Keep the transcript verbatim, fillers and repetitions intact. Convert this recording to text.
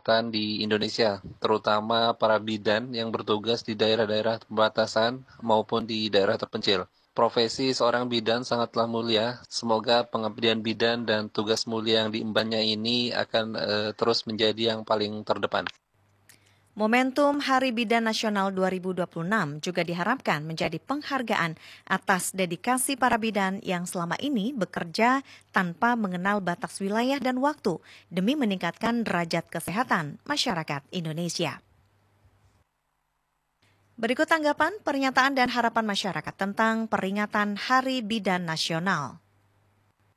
kesehatan di Indonesia, terutama para bidan yang bertugas di daerah-daerah perbatasan maupun di daerah terpencil. Profesi seorang bidan sangatlah mulia. Semoga pengabdian bidan dan tugas mulia yang diembannya ini akan uh, terus menjadi yang paling terdepan. Momentum Hari Bidan Nasional dua ribu dua puluh enam juga diharapkan menjadi penghargaan atas dedikasi para bidan yang selama ini bekerja tanpa mengenal batas wilayah dan waktu demi meningkatkan derajat kesehatan masyarakat Indonesia. Berikut tanggapan, pernyataan dan harapan masyarakat tentang peringatan Hari Bidan Nasional.